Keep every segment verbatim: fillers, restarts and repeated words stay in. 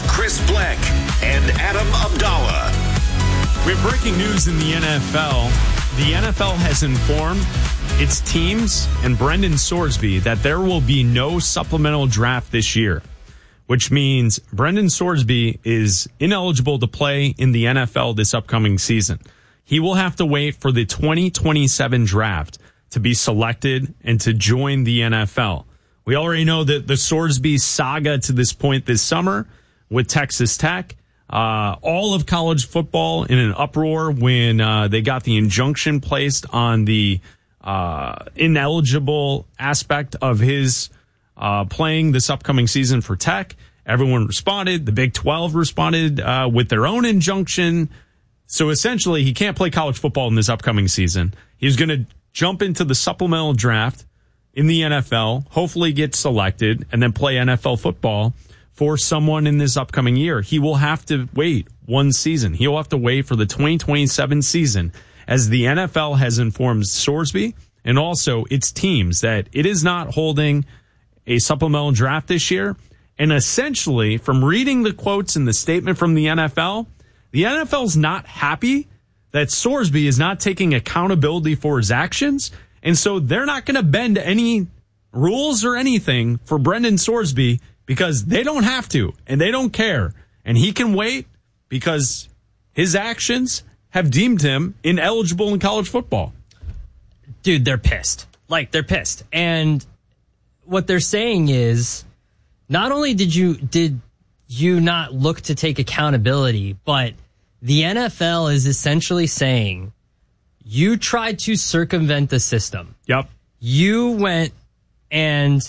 Here's Chris Black and Adam Abdallah. We have breaking news in the N F L. The N F L has informed its teams and Brendan Sorsby that there will be no supplemental draft this year, which means Brendan Sorsby is ineligible to play in the N F L this upcoming season. He will have to wait for the twenty twenty-seven draft to be selected and to join the N F L. We already know that the Sorsby saga to this point this summer with Texas Tech, uh, all of college football in an uproar when uh, they got the injunction placed on the uh, ineligible aspect of his uh, playing this upcoming season for Tech. Everyone responded. The Big twelve responded uh, with their own injunction. So essentially, he can't play college football in this upcoming season. He's going to jump into the supplemental draft in the N F L, hopefully get selected, and then play N F L football for someone in this upcoming year. He will have to wait one season. He'll have to wait for the twenty twenty-seven season, as the N F L has informed Sorsby and also its teams that it is not holding a supplemental draft this year. And essentially, from reading the quotes in the statement from the N F L, the N F L's not happy that Sorsby is not taking accountability for his actions. And so they're not going to bend any rules or anything for Brendan Sorsby because they don't have to and they don't care. And he can wait because his actions have deemed him ineligible in college football. Dude, they're pissed. Like, they're pissed. And what they're saying is, not only did you did you not look to take accountability, but the N F L is essentially saying you tried to circumvent the system. Yep. You went and,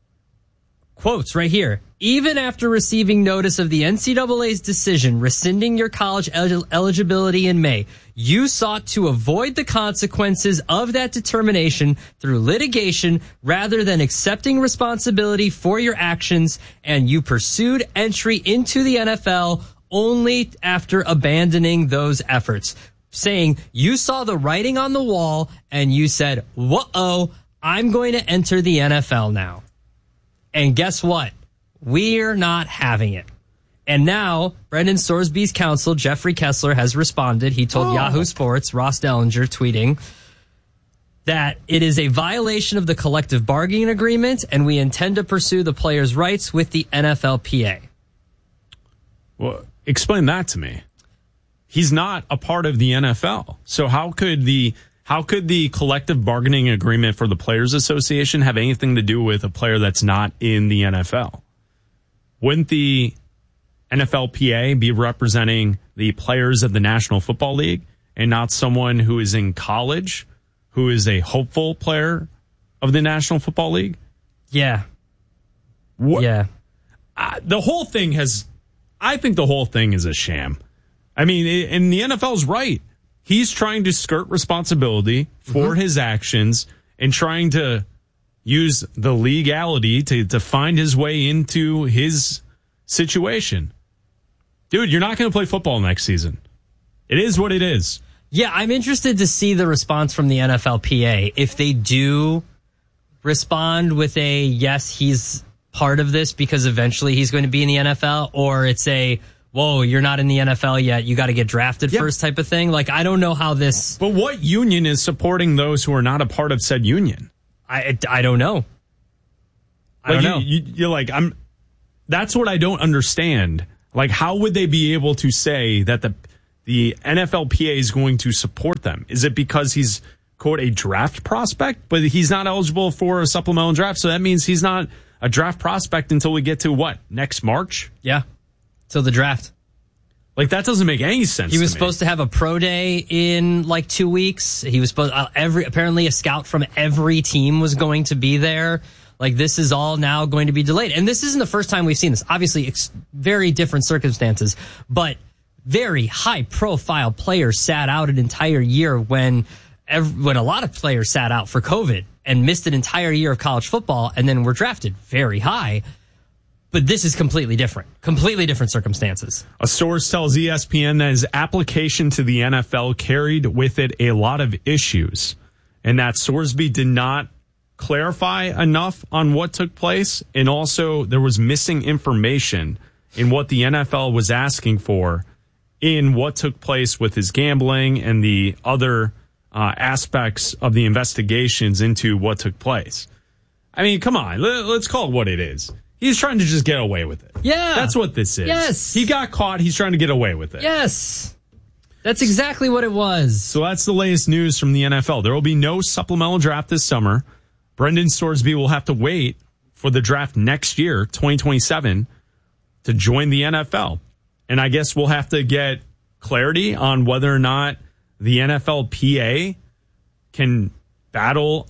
quotes right here, even after receiving notice of the N C double A's decision rescinding your college el- eligibility in May, you sought to avoid the consequences of that determination through litigation rather than accepting responsibility for your actions, and you pursued entry into the N F L only after abandoning those efforts. Saying you saw the writing on the wall and you said, whoa, I'm going to enter the N F L now. And guess what? We're not having it. And now, Brendan Sorsby's counsel, Jeffrey Kessler, has responded. He told oh. Yahoo Sports, Ross Dellinger, tweeting that it is a violation of the collective bargaining agreement, and we intend to pursue the players' rights with the N F L P A. Well, explain that to me. He's not a part of the N F L. So how could the how could the collective bargaining agreement for the Players Association have anything to do with a player that's not in the N F L? Wouldn't the N F L P A be representing the players of the National Football League and not someone who is in college, who is a hopeful player of the National Football League? Yeah. What? Yeah. Uh, the whole thing has, I think the whole thing is a sham. I mean, and the N F L's right. He's trying to skirt responsibility for mm-hmm. his actions and trying to use the legality to, to find his way into his situation. Dude, you're not going to play football next season. It is what it is. Yeah, I'm interested to see the response from the N F L P A. If they do respond with a, yes, he's part of this because eventually he's going to be in the N F L, or it's a, whoa, you're not in the N F L yet, you got to get drafted yep. first type of thing. Like, I don't know how this... But what union is supporting those who are not a part of said union? I, I don't know. I like don't know. You, you, you're like, I'm... That's what I don't understand. Like, how would they be able to say that the the N F L P A is going to support them? Is it because he's, quote, a draft prospect, but he's not eligible for a supplemental draft? So that means he's not a draft prospect until we get to what, next March? Yeah, till the draft. Like, that doesn't make any sense. He was to me. supposed to have a pro day in like two weeks. He was supposed uh, every apparently a scout from every team was going to be there. Like, this is all now going to be delayed. And this isn't the first time we've seen this. Obviously, it's very different circumstances, but very high-profile players sat out an entire year when every, when a lot of players sat out for COVID and missed an entire year of college football and then were drafted very high. But this is completely different. Completely different circumstances. A source tells E S P N that his application to the N F L carried with it a lot of issues, and that Sorsby did not clarify enough on what took place, and also there was missing information in what the N F L was asking for in what took place with his gambling and the other uh, aspects of the investigations into what took place. I mean, come on, let, let's call it what it is. He's trying to just get away with it. Yeah. That's what this is. Yes. He got caught. He's trying to get away with it. Yes. That's exactly what it was. So that's the latest news from the N F L. There will be no supplemental draft this summer. Brendan Sorsby will have to wait for the draft next year, twenty twenty-seven, to join the N F L. And I guess we'll have to get clarity on whether or not the N F L P A can battle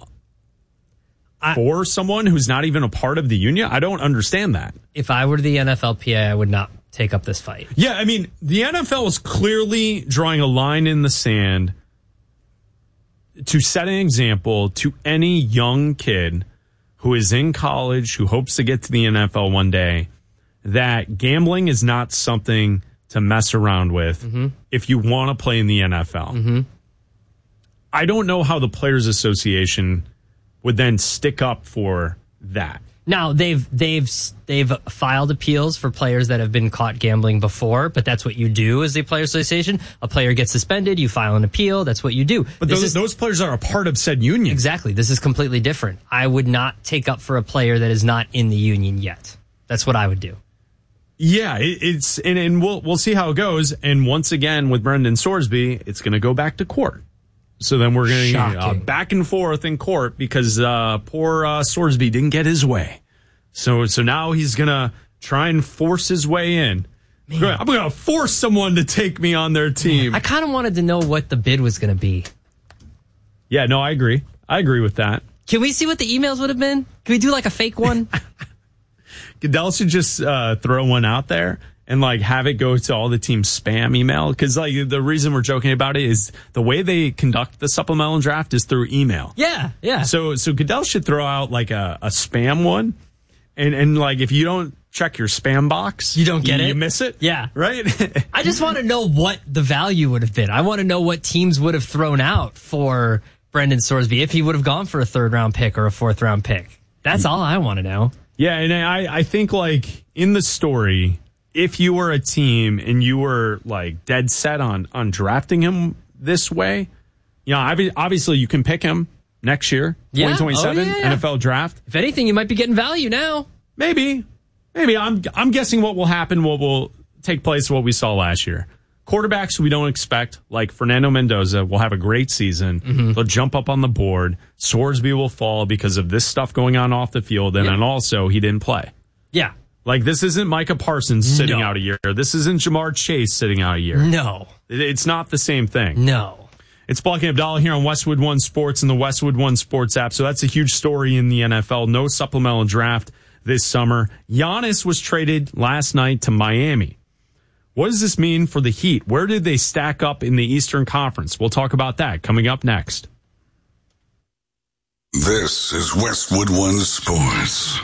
I, for someone who's not even a part of the union. I don't understand that. If I were the N F L P A, I would not take up this fight. Yeah, I mean, the N F L is clearly drawing a line in the sand to set an example to any young kid who is in college, who hopes to get to the N F L one day, that gambling is not something to mess around with mm-hmm. if you want to play in the N F L. Mm-hmm. I don't know how the Players Association would then stick up for that. Now, they've they've they've filed appeals for players that have been caught gambling before, but that's what you do as a Players Association. A player gets suspended, you file an appeal, that's what you do. But those, is, those players are a part of said union. Exactly. This is completely different. I would not take up for a player that is not in the union yet. That's what I would do. Yeah, it, it's and, and we'll we'll see how it goes. And once again, with Brendan Sorsby, it's going to go back to court. So then we're going to uh, back and forth in court because uh, poor uh, Sorsby didn't get his way. So so now he's going to try and force his way in. Man. I'm going to force someone to take me on their team. Man, I kind of wanted to know what the bid was going to be. Yeah, no, I agree. I agree with that. Can we see what the emails would have been? Can we do like a fake one? Goodell should just uh, throw one out there and like have it go to all the team's spam email. Because like the reason we're joking about it is the way they conduct the supplemental draft is through email. Yeah, yeah. So so Goodell should throw out like a, a spam one, and and like if you don't check your spam box, you don't get you, it. You miss it. Yeah, right. I just want to know what the value would have been. I want to know what teams would have thrown out for Brendan Sorsby if he would have gone for a third round pick or a fourth round pick. That's all I want to know. Yeah, and I I think like in the story, if you were a team and you were like dead set on on drafting him this way, you know, obviously you can pick him next year, yeah. twenty twenty-seven oh, yeah, yeah. N F L draft. If anything, you might be getting value now. Maybe, maybe I'm I'm guessing what will happen, what will take place, what we saw last year. Quarterbacks we don't expect, like Fernando Mendoza, will have a great season. Mm-hmm. They'll jump up on the board. Sorsby will fall because of this stuff going on off the field, and yeah. then also he didn't play. Yeah. Like, this isn't Micah Parsons sitting no. out a year. This isn't Jamar Chase sitting out a year. No. It's not the same thing. No. It's Black and Abdallah here on Westwood One Sports and the Westwood One Sports app. So that's a huge story in the N F L. No supplemental draft this summer. Giannis was traded last night to Miami. What does this mean for the Heat? Where did they stack up in the Eastern Conference? We'll talk about that coming up next. This is Westwood One Sports.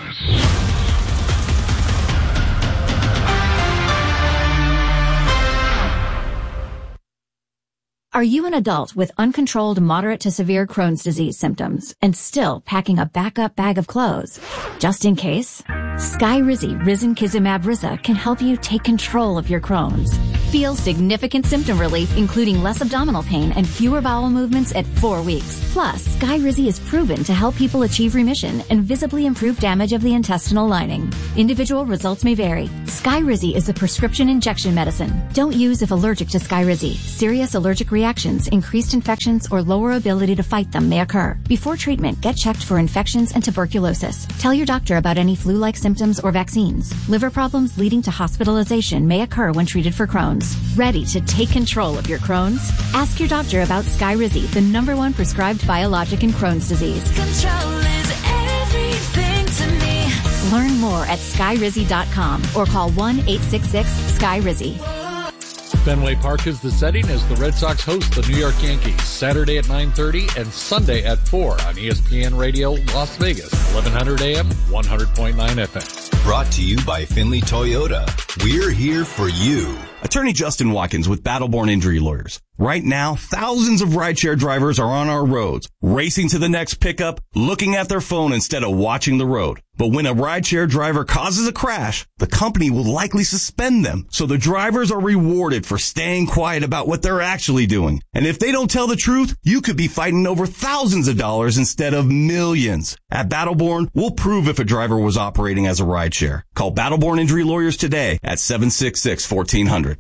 Are you an adult with uncontrolled moderate to severe Crohn's disease symptoms and still packing a backup bag of clothes? Just in case, Skyrizi Risankizumab Riza can help you take control of your Crohn's. Feel significant symptom relief, including less abdominal pain and fewer bowel movements at four weeks. Plus, Skyrizi is proven to help people achieve remission and visibly improve damage of the intestinal lining. Individual results may vary. Skyrizi is a prescription injection medicine. Don't use if allergic to Skyrizi. Serious allergic reactions, increased infections, or lower ability to fight them may occur. Before treatment, get checked for infections and tuberculosis. Tell your doctor about any flu-like symptoms or vaccines. Liver problems leading to hospitalization may occur when treated for Crohn's. Ready to take control of your Crohn's? Ask your doctor about Skyrizi, the number one prescribed biologic in Crohn's disease. Control is everything to me. Learn more at skyrizi dot com or call one eight six six Sky Rizzi. Fenway Park is the setting as the Red Sox host the New York Yankees Saturday at nine thirty and Sunday at four on E S P N Radio Las Vegas, eleven hundred A M, one hundred point nine F M. Brought to you by Finley Toyota. We're here for you. Attorney Justin Watkins with Battleborn Injury Lawyers. Right now, thousands of rideshare drivers are on our roads, racing to the next pickup, looking at their phone instead of watching the road. But when a rideshare driver causes a crash, the company will likely suspend them. So the drivers are rewarded for staying quiet about what they're actually doing. And if they don't tell the truth, you could be fighting over thousands of dollars instead of millions. At Battleborn, we'll prove if a driver was operating as a rideshare. Call Battleborn Injury Lawyers today at seven six six, one four zero zero.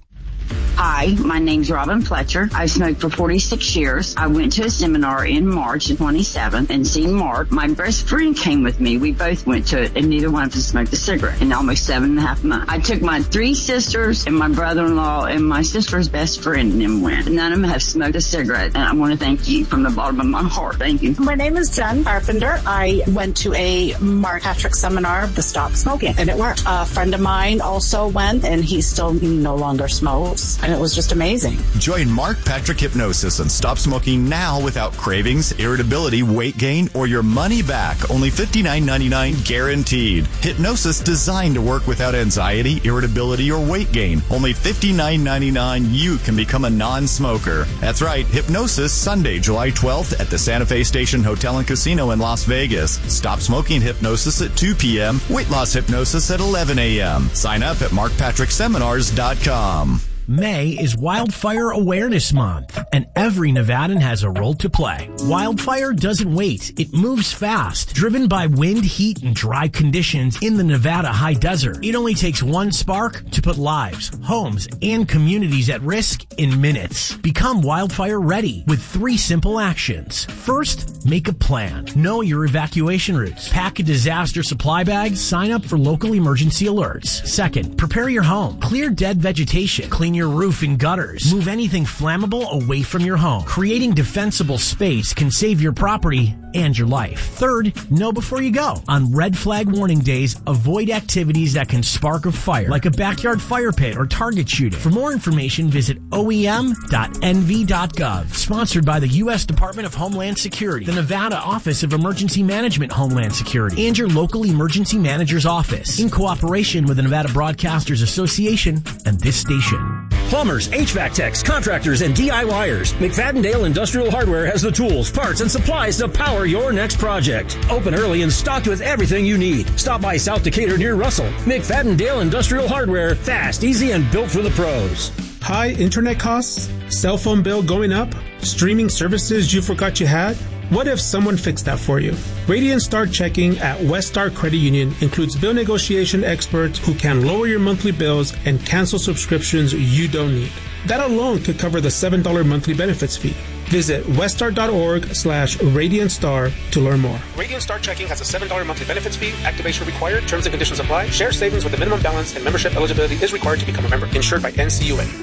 Hi, my name's Robin Fletcher. I've smoked for forty-six years. I went to a seminar in March of twenty-seven and seen Mark. My best friend came with me. We both went to it, and neither one of us smoked a cigarette in almost seven and a half months. I took my three sisters and my brother-in-law and my sister's best friend and them went. None of them have smoked a cigarette, and I want to thank you from the bottom of my heart. Thank you. My name is Jen Carpenter. I went to a Mark Patrick seminar, the Stop Smoking, and it worked. A friend of mine also went, and he still no longer smokes. And it was just amazing. Join Mark Patrick Hypnosis and stop smoking now without cravings, irritability, weight gain, or your money back. Only fifty-nine ninety-nine guaranteed. Hypnosis designed to work without anxiety, irritability, or weight gain. Only fifty-nine ninety-nine. You can become a non-smoker. That's right. Hypnosis Sunday, July twelfth at the Santa Fe Station Hotel and Casino in Las Vegas. Stop smoking hypnosis at two p.m. Weight loss hypnosis at eleven a.m. Sign up at mark patrick seminars dot com. May is Wildfire Awareness Month, and every Nevadan has a role to play. Wildfire doesn't wait. It moves fast. Driven by wind, heat, and dry conditions in the Nevada high desert, it only takes one spark to put lives, homes, and communities at risk in minutes. Become wildfire ready with three simple actions. First, make a plan. Know your evacuation routes. Pack a disaster supply bag. Sign up for local emergency alerts. Second, prepare your home. Clear dead vegetation. Clean your roof and gutters. Move anything flammable away from your home. Creating defensible space can save your property and your life. Third, know before you go. On red flag warning days, avoid activities that can spark a fire, like a backyard fire pit or target shooting. For more information, visit O E M dot N V dot gov. Sponsored by the U S Department of Homeland Security, the Nevada Office of Emergency Management Homeland Security, and your local emergency manager's office, in cooperation with the Nevada Broadcasters Association and this station. Plumbers, H V A C techs, contractors, and DIYers. McFadden-Dale Industrial Hardware has the tools, parts, and supplies to power your next project. Open early and stocked with everything you need. Stop by South Decatur near Russell. McFadden-Dale Industrial Hardware. Fast, easy, and built for the pros. High internet costs? Cell phone bill going up? Streaming services you forgot you had? What if someone fixed that for you? Radiant Star Checking at West Star Credit Union includes bill negotiation experts who can lower your monthly bills and cancel subscriptions you don't need. That alone could cover the seven dollars monthly benefits fee. Visit weststar.org slash Radiant Star to learn more. Radiant Star Checking has a seven dollars monthly benefits fee. Activation required. Terms and conditions apply. Share savings with a minimum balance and membership eligibility is required to become a member. Insured by N C U A.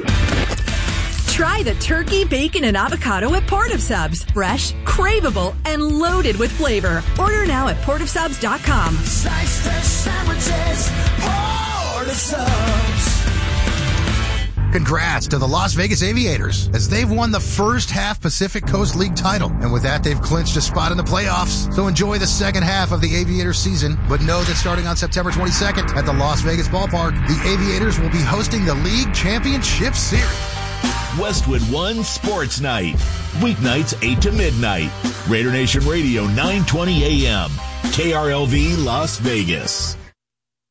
Try the turkey, bacon, and avocado at Port of Subs. Fresh, craveable, and loaded with flavor. Order now at port of subs dot com. Slice fresh sandwiches, Port of Subs. Congrats to the Las Vegas Aviators, as they've won the first half Pacific Coast League title. And with that, they've clinched a spot in the playoffs. So enjoy the second half of the Aviators season. But know that starting on September twenty-second at the Las Vegas Ballpark, the Aviators will be hosting the League Championship Series. Westwood One Sports Night. Weeknights eight to midnight. Raider Nation Radio nine twenty A M. K R L V Las Vegas.